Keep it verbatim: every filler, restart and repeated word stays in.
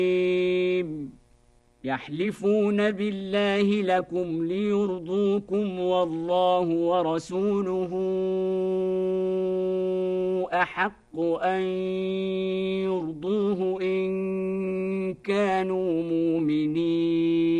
يحلفون بالله لكم ليرضوكم والله ورسوله أحق أن يرضوه إن كانوا مؤمنين